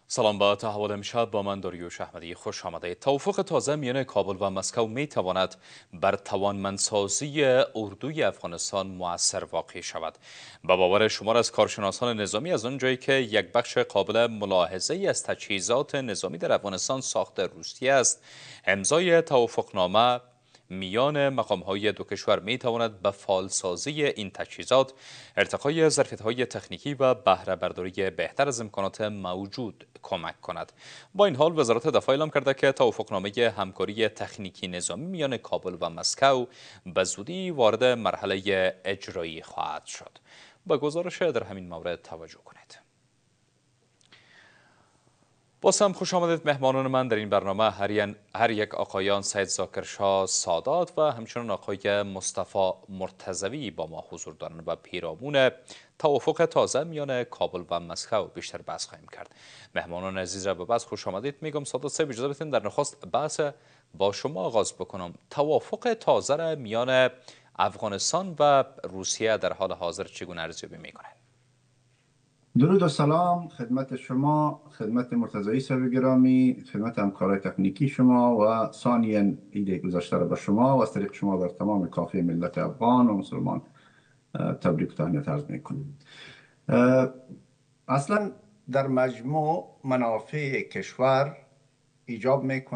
سلام با تحول امشب با من داریوش احمدی خوش آمده. توافق تازه میان کابل و مسکو می تواند بر توانمندسازی اردوی افغانستان مؤثر واقع شود. به باور شمار از کارشناسان نظامی از آنجایی که یک بخش قابل ملاحظه ای از تجهیزات نظامی در افغانستان ساخت روسیه است، امضای توافقنامه میان مقام‌های دو کشور می‌تواند به فعالسازی این تجهیزات، ارتقای ظرفیت‌های تکنیکی و بهره برداری بهتر از امکانات موجود کمک کند. با این حال وزارت دفاع اعلام کرده که توافقنامه همکاری تکنیکی نظامی میان کابل و مسکو به زودی وارد مرحله اجرایی خواهد شد. به گزارش در همین مورد توجه کنید. باز هم خوش آمدید مهمانان من در این برنامه. هر یک آقایان سید ذاکرشاه سادات و همچنین آقای مصطفی مرتضوی با ما حضور دارند و پیرامون توافق تازه میان کابل و مسکو بیشتر بحث خواهیم کرد. مهمانان عزیز را به بحث خوش آمدید میگم. سادات صاحب اجازه بدید در نخست بحث با شما آغاز بکنم. توافق تازه را میان افغانستان و روسیه در حال حاضر چگونه ارزیابی میکنید؟ درود و سلام خدمت شما، خدمت مرتضی صاحب گرامی، خدمت همکارای تکنیکی شما و ثانیاً عید گذشته را به شما و از طریق شما بر تمام کافه ملت افغان و مسلمان تبریک و تهنیت عرض میکنیم. اصلا در مجموع منافع کشور ایجاب میکنه